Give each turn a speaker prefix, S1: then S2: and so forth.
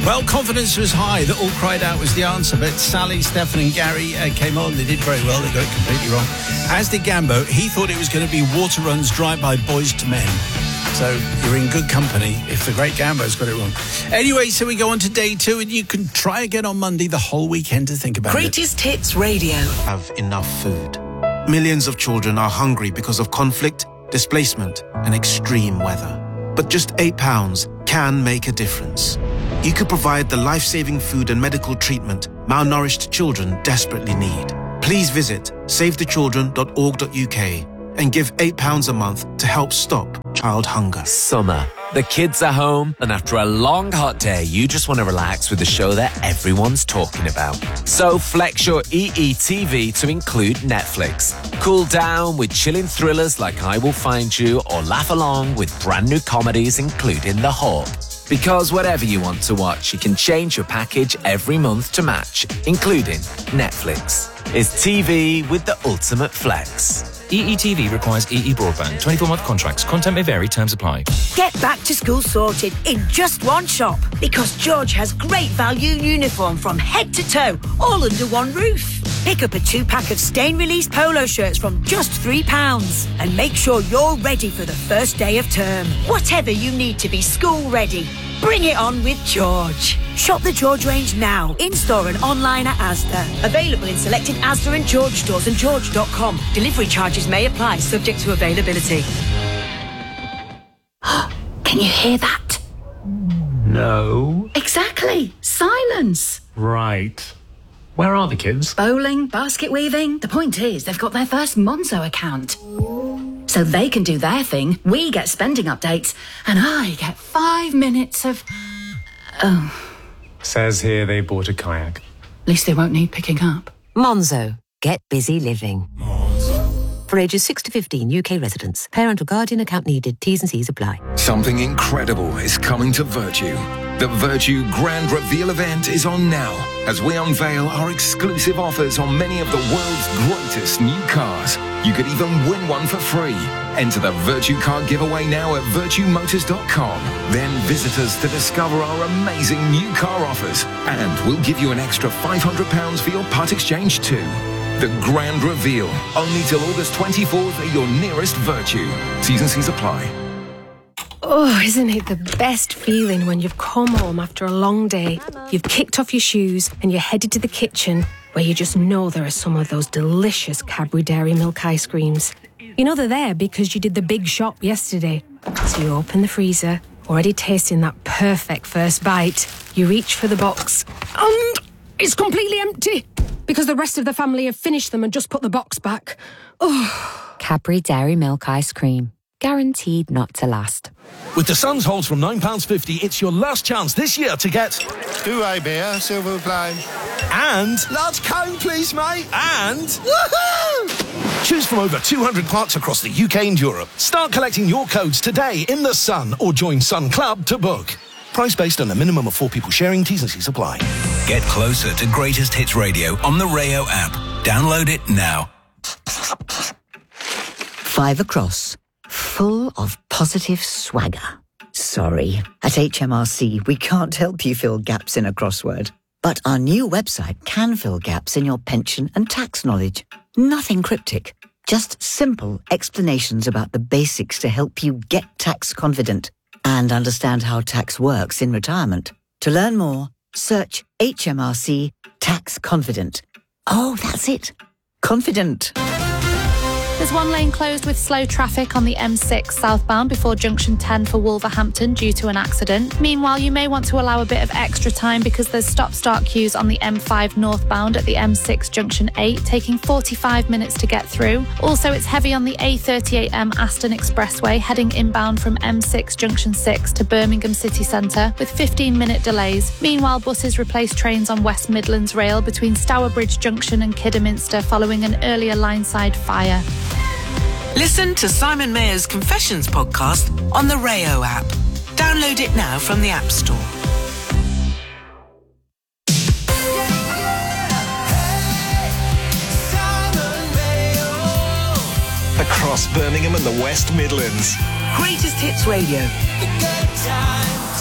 S1: Well, confidence was high. That All Cried Out was the answer, but Sally, Stefan and Gary came on. They did very well. They got it completely wrong. As did Gambo. He thought it was going to be Water Runs Dry by Boys to Men. So you're in good company if the great Gambo's got it wrong. Anyway, so we go on to day 2, and you can try again on Monday, the whole weekend to think about
S2: Greatest Hits Radio.
S3: Have enough food. Millions of children are hungry because of conflict, displacement and extreme weather. But just £8 can make a difference. You could provide the life-saving food and medical treatment malnourished children desperately need. Please visit savethechildren.org.uk and give £8 a month to help stop child hunger.
S4: Summer. The kids are home, and after a long, hot day, you just want to relax with a show that everyone's talking about. So flex your EETV to include Netflix. Cool down with chilling thrillers like I Will Find You, or laugh along with brand new comedies including The Hawk. Because whatever you want to watch, you can change your package every month to match, including Netflix. It's TV with the ultimate flex.
S5: EETV requires EE broadband. 24-month contracts. Content may vary. Terms apply.
S2: Get back to school sorted in just one shop, because George has great value uniform from head to toe, all under one roof. Pick up a 2-pack of stain-release polo shirts from just £3 and make sure you're ready for the first day of term. Whatever you need to be school ready, bring it on with George. Shop the George range now, in-store and online at Asda. Available in selected Asda and George stores and george.com. Delivery charges may apply, subject to availability.
S6: Can you hear that?
S7: No.
S6: Exactly. Silence.
S7: Right. Where are the kids?
S6: Bowling, basket weaving. The point is, they've got their first Monzo account. So they can do their thing, we get spending updates, and I get 5 minutes of... Oh.
S7: Says here they bought a kayak.
S6: At least they won't need picking up.
S8: Monzo. Get busy living. For ages 6 to 15, UK residents. Parent or guardian account needed. T's and C's apply.
S9: Something incredible is coming to Virtue. The Virtue Grand Reveal event is on now as we unveil our exclusive offers on many of the world's greatest new cars. You could even win one for free. Enter the Virtue Car giveaway now at virtuemotors.com. Then visit us to discover our amazing new car offers. And we'll give you an extra £500 for your part exchange too. The Grand Reveal, only till August 24th at your nearest Virtue. T's and C's apply.
S10: Oh, isn't it the best feeling when you've come home after a long day, you've kicked off your shoes and you're headed to the kitchen where you just know there are some of those delicious Cadbury Dairy Milk ice creams. You know they're there because you did the big shop yesterday. So you open the freezer, already tasting that perfect first bite. You reach for the box and it's completely empty because the rest of the family have finished them and just put the box back. Oh.
S8: Cadbury Dairy Milk ice cream. Guaranteed not to last.
S11: With the Suns holds from £9.50, it's your last chance this year to get...
S12: Two-way beer, silver plane.
S11: And...
S12: Large cone, please, mate.
S11: And...
S12: Woohoo!
S11: Choose from over 200 parks across the UK and Europe. Start collecting your codes today in the Sun or join Sun Club to book. Price based on a minimum of 4 people sharing. T's and C's apply.
S13: Get closer to Greatest Hits Radio on the Rayo app. Download it now.
S14: 5 across. Full of positive swagger. Sorry, at HMRC we can't help you fill gaps in a crossword. But our new website can fill gaps in your pension and tax knowledge. Nothing cryptic, just simple explanations about the basics to help you get tax confident and understand how tax works in retirement. To learn more, search HMRC Tax Confident. Oh, that's it. Confident.
S15: There's one lane closed with slow traffic on the M6 southbound before junction 10 for Wolverhampton due to an accident. Meanwhile, you may want to allow a bit of extra time because there's stop-start queues on the M5 northbound at the M6 junction 8, taking 45 minutes to get through. Also, it's heavy on the A38M Aston Expressway, heading inbound from M6 junction 6 to Birmingham city centre, with 15-minute delays. Meanwhile, buses replace trains on West Midlands Rail between Stourbridge Junction and Kidderminster following an earlier line-side fire.
S2: Listen to Simon Mayer's Confessions podcast on the Rayo app. Download it now from the App Store.
S13: Across Birmingham and the West Midlands.
S2: Greatest Hits Radio.
S16: The good time.